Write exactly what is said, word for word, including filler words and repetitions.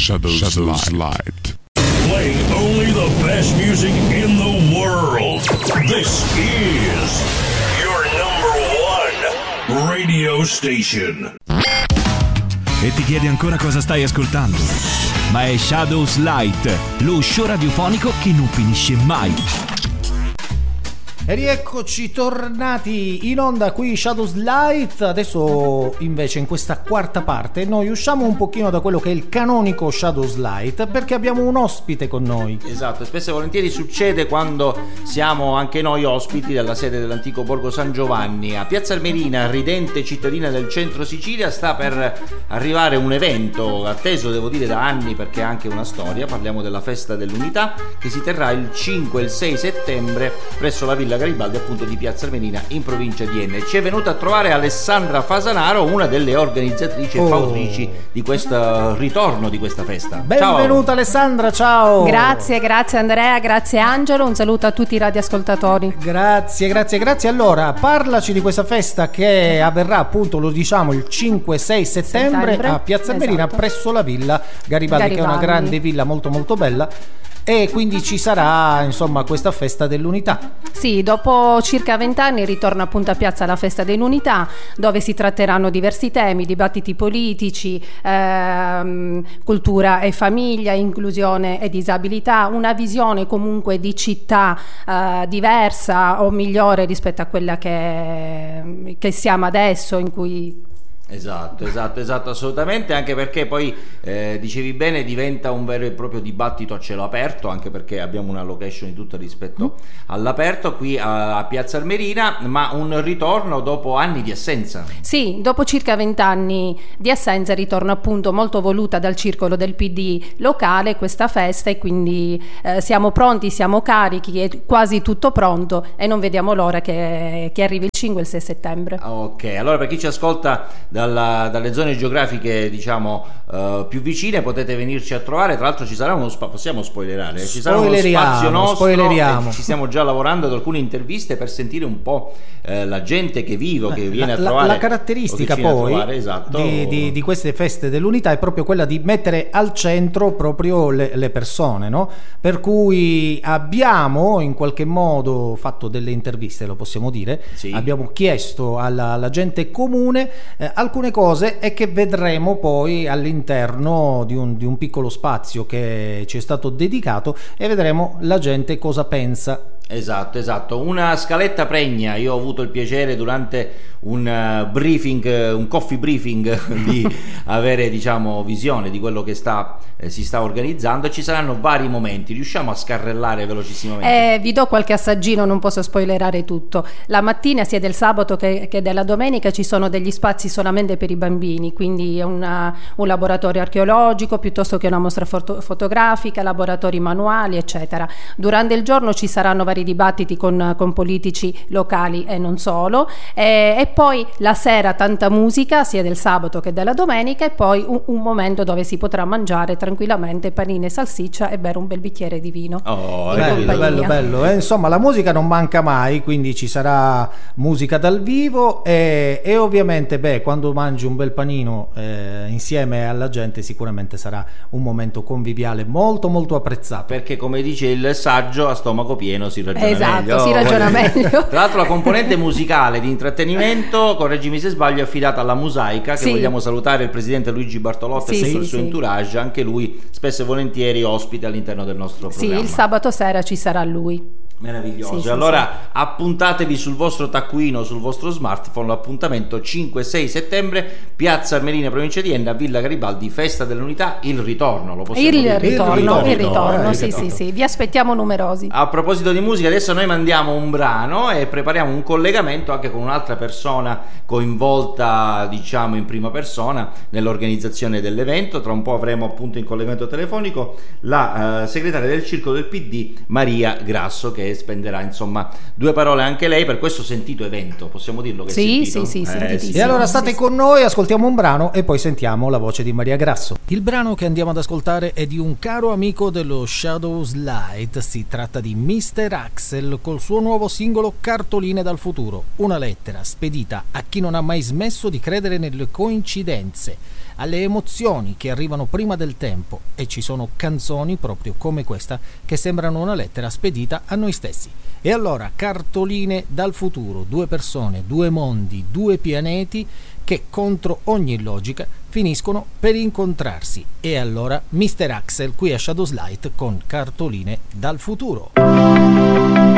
Shadows, Shadows Light. Play only the best music in the world. This is your number one radio station. E ti chiedi ancora cosa stai ascoltando? Ma è Shadows Light, lo show radiofonico che non finisce mai. E rieccoci tornati in onda qui Shadows Light. Adesso invece in questa quarta parte noi usciamo un pochino da quello che è il canonico Shadows Light, perché abbiamo un ospite con noi. Esatto, spesso e volentieri succede quando siamo anche noi ospiti della sede dell'antico Borgo San Giovanni. A Piazza Armerina, ridente cittadina del centro Sicilia, sta per arrivare un evento atteso, devo dire, da anni, perché ha anche una storia. Parliamo della Festa dell'Unità, che si terrà il cinque e il sei settembre presso la Villa Garibaldi, appunto, di Piazza Armerina in provincia di Enna. Ci è venuta a trovare Alessandra Fasanaro, una delle organizzatrici e Oh. fautrici di questo ritorno di questa festa. Benvenuta Ciao. Alessandra, ciao. Grazie, grazie Andrea, grazie Angelo, un saluto a tutti i radioascoltatori. Grazie, grazie, grazie. Allora, parlaci di questa festa che avverrà, appunto, lo diciamo, il cinque sei settembre, Settembre, a Piazza Armerina, esatto. presso la Villa Garibaldi, che è una Garibaldi. grande villa molto molto bella. E quindi ci sarà, insomma, questa festa dell'unità. Sì, dopo circa vent'anni ritorna appunto a Piazza la Festa dell'Unità, dove si tratteranno diversi temi, dibattiti politici, ehm, cultura e famiglia, inclusione e disabilità, una visione comunque di città eh, diversa o migliore rispetto a quella che, che siamo adesso, in cui... Esatto, esatto, esatto, assolutamente, anche perché poi eh, dicevi bene, diventa un vero e proprio dibattito a cielo aperto, anche perché abbiamo una location di tutto rispetto mm. all'aperto qui a, a Piazza Armerina, ma un ritorno dopo anni di assenza. Sì, dopo circa vent'anni di assenza ritorna appunto molto voluta dal circolo del P D locale questa festa, e quindi eh, siamo pronti, siamo carichi, è quasi tutto pronto e non vediamo l'ora che, che arrivi il cinque e il sei settembre. Ok, allora per chi ci ascolta dalla, dalle zone geografiche, diciamo, uh, più vicine, potete venirci a trovare. Tra l'altro ci sarà uno spazio, possiamo spoilerare, ci sarà uno spazio nostro, spoileriamo. e ci stiamo già lavorando ad alcune interviste per sentire un po' eh, la gente che vive, che viene la, a trovare. La caratteristica poi trovare, esatto. di, di, di queste feste dell'unità è proprio quella di mettere al centro proprio le, le persone, no? Per cui abbiamo in qualche modo fatto delle interviste, lo possiamo dire, sì. Abbiamo chiesto alla, alla gente comune eh, alcune cose, e che vedremo poi all'interno di un, di un piccolo spazio che ci è stato dedicato, e vedremo la gente cosa pensa. Esatto, esatto, una scaletta pregna. Io ho avuto il piacere durante un uh, briefing, uh, un coffee briefing di avere, diciamo, visione di quello che sta, eh, si sta organizzando, e ci saranno vari momenti. Riusciamo a scarrellare velocissimamente? Eh, vi do qualche assaggino, non posso spoilerare tutto. La mattina, sia del sabato che, che della domenica, ci sono degli spazi solamente per i bambini, quindi una, un laboratorio archeologico piuttosto che una mostra foto, fotografica, laboratori manuali, eccetera. Durante il giorno ci saranno vari dibattiti con, con politici locali e non solo, e, e poi la sera tanta musica sia del sabato che della domenica, e poi un, un momento dove si potrà mangiare tranquillamente panini e salsiccia e bere un bel bicchiere di vino. Oh, Bello, bello, bello. Eh, insomma, la musica non manca mai, quindi ci sarà musica dal vivo, e, e ovviamente, beh, quando mangi un bel panino eh, insieme alla gente, sicuramente sarà un momento conviviale molto molto apprezzato. Perché, come dice il saggio, a stomaco pieno si ragiona Esatto, meglio. si ragiona meglio. Tra l'altro la componente musicale di intrattenimento, correggimi se sbaglio, è affidata alla Musaica, che Sì. vogliamo salutare, il presidente Luigi Bartolotta, Sì, e tutto sì, il suo sì. entourage, anche lui spesso e volentieri ospite all'interno del nostro Sì, programma. il sabato sera ci sarà lui. Meraviglioso. Sì, sì, allora appuntatevi sul vostro taccuino, sul vostro smartphone, l'appuntamento cinque sei settembre, Piazza Armerina, provincia di Enna, Villa Garibaldi, Festa dell'Unità, il ritorno, lo possiamo Il dire? ritorno, ritorno, il ritorno, eh, sì, il sì, ritorno. sì, vi aspettiamo numerosi. A proposito di musica, adesso noi mandiamo un brano e prepariamo un collegamento anche con un'altra persona coinvolta, diciamo, in prima persona nell'organizzazione dell'evento. Tra un po' avremo appunto in collegamento telefonico la uh, segretaria del circolo del P D, Maria Grasso, che spenderà, insomma, due parole anche lei per questo sentito evento, possiamo dirlo che Sì, è sentito? sì, sì, Eh, sentitissimo. E allora state Sì, sì. con noi, ascoltiamo un brano e poi sentiamo la voce di Maria Grasso. Il brano che andiamo ad ascoltare è di un caro amico dello Shadows Light. Si tratta di mister Axel col suo nuovo singolo Cartoline dal futuro, una lettera spedita a chi non ha mai smesso di credere nelle coincidenze. alle emozioni che arrivano prima del tempo, e ci sono canzoni proprio come questa che sembrano una lettera spedita a noi stessi. E allora, cartoline dal futuro, due persone, due mondi, due pianeti che contro ogni logica finiscono per incontrarsi. E allora mister Axel qui a Shadows Light con Cartoline dal futuro.